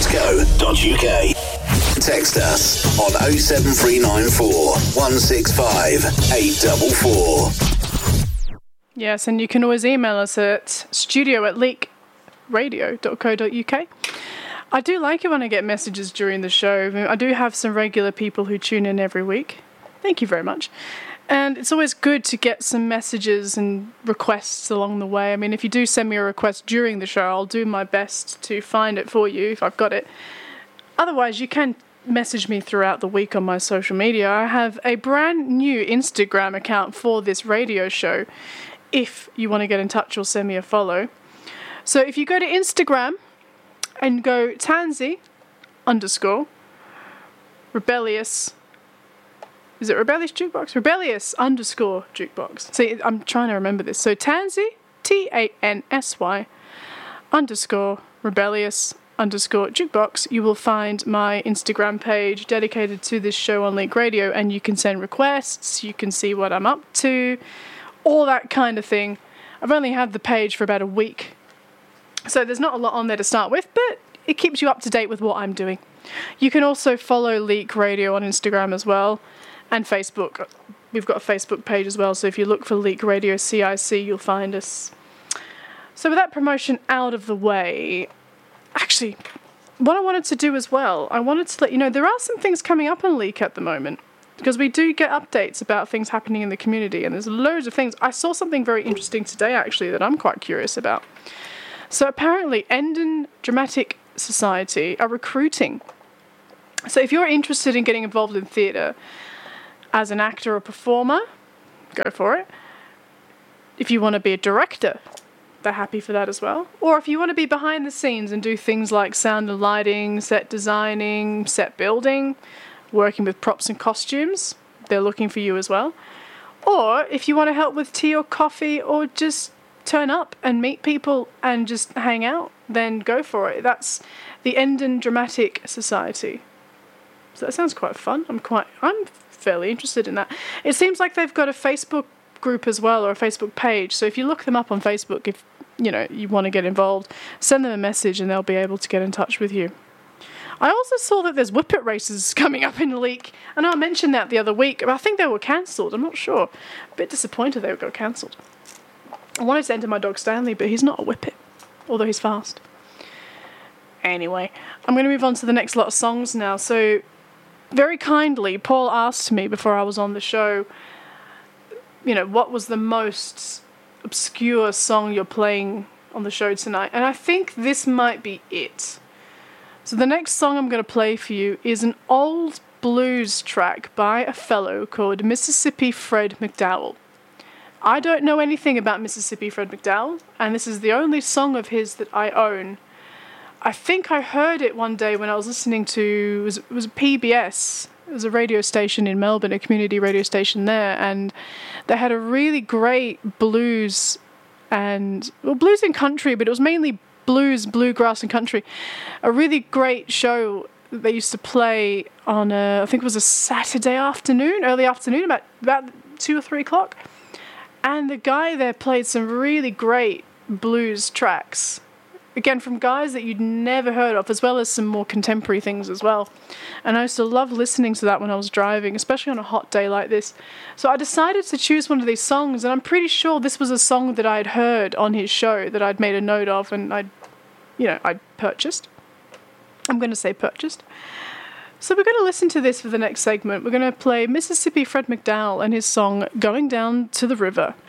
Text us on 07394 165 844. Yes, and you can always email us at studio@leakradio.co.uk. I do like it when I get messages during the show. I do have some regular people who tune in every week. Thank you very much. And it's always good to get some messages and requests along the way. I mean, if you do send me a request during the show, I'll do my best to find it for you if I've got it. Otherwise, you can message me throughout the week on my social media. I have a brand new Instagram account for this radio show if you want to get in touch or send me a follow. So if you go to Instagram and go Tansy_rebellious. Is it Rebellious Jukebox? Rebellious_Jukebox. See, I'm trying to remember this. So Tansy, Tansy_rebellious_Jukebox. You will find my Instagram page dedicated to this show on Leak Radio, and you can send requests, you can see what I'm up to, all that kind of thing. I've only had the page for about a week, so there's not a lot on there to start with, but it keeps you up to date with what I'm doing. You can also follow Leak Radio on Instagram as well, and Facebook. We've got a Facebook page as well, so if you look for Leak Radio CIC, you'll find us. So with that promotion out of the way, actually, what I wanted to do as well, I wanted to let you know there are some things coming up on Leak at the moment, because we do get updates about things happening in the community, and there's loads of things. I saw something very interesting today, actually, that I'm quite curious about. So apparently, Endon Dramatic Society are recruiting. So if you're interested in getting involved in theatre as an actor or performer, go for it. If you want to be a director, they're happy for that as well. Or if you want to be behind the scenes and do things like sound and lighting, set designing, set building, working with props and costumes, they're looking for you as well. Or if you want to help with tea or coffee, or just turn up and meet people and just hang out, then go for it. That's the Endon Dramatic Society. So that sounds quite fun. I'm fairly interested in that. It seems like they've got a Facebook group as well, or a Facebook page. So if you look them up on Facebook, if you want to get involved, send them a message and they'll be able to get in touch with you. I also saw that there's whippet races coming up in Leak. I know I mentioned that the other week, but I think they were cancelled. I'm not sure. A bit disappointed they got cancelled. I wanted to enter my dog Stanley, but he's not a whippet, although he's fast. Anyway, I'm going to move on to the next lot of songs now. So, very kindly, Paul asked me before I was on the show, what was the most obscure song you're playing on the show tonight? And I think this might be it. So the next song I'm going to play for you is an old blues track by a fellow called Mississippi Fred McDowell. I don't know anything about Mississippi Fred McDowell, and this is the only song of his that I own. I think I heard it one day when I was listening to, it was PBS. It was a radio station in Melbourne, a community radio station there, and they had a really great blues and country, but it was mainly blues, bluegrass and country. A really great show that they used to play on I think it was a Saturday afternoon, early afternoon, about 2 or 3 o'clock. And the guy there played some really great blues tracks. Again, from guys that you'd never heard of, as well as some more contemporary things as well. And I used to love listening to that when I was driving, especially on a hot day like this. So I decided to choose one of these songs, and I'm pretty sure this was a song that I'd heard on his show that I'd made a note of and I'd purchased. I'm going to say purchased. So we're going to listen to this for the next segment. We're going to play Mississippi Fred McDowell and his song Going Down to the River.